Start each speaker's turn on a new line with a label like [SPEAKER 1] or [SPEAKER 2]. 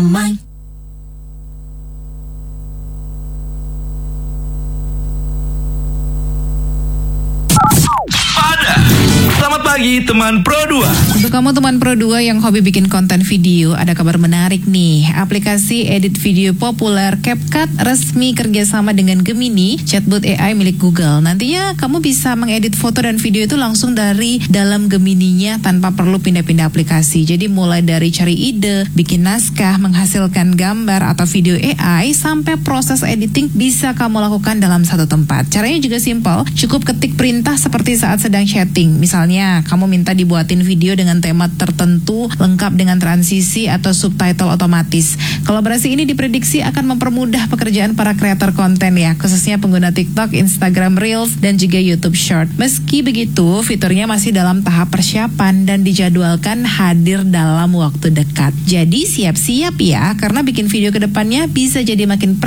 [SPEAKER 1] mind.
[SPEAKER 2] Selamat pagi teman Pro 2.
[SPEAKER 3] Untuk kamu teman Pro 2 yang hobi bikin konten video, ada kabar menarik nih. Aplikasi edit video populer CapCut resmi kerjasama dengan Gemini, chatbot AI milik Google. Nantinya kamu bisa mengedit foto dan video itu langsung dari dalam Gemininya tanpa perlu pindah-pindah aplikasi. Jadi mulai dari cari ide, bikin naskah, menghasilkan gambar atau video AI, sampai proses editing bisa kamu lakukan dalam satu tempat. Caranya juga simpel, cukup ketik perintah seperti saat sedang chatting. Misalnya, kamu minta dibuatin video dengan tema tertentu, lengkap dengan transisi atau subtitle otomatis. Kolaborasi ini diprediksi akan mempermudah pekerjaan para kreator konten ya, khususnya pengguna TikTok, Instagram Reels, dan juga YouTube Short. Meski begitu, fiturnya masih dalam tahap persiapan dan dijadwalkan hadir dalam waktu dekat. Jadi siap-siap ya, karena bikin video ke depannya bisa jadi makin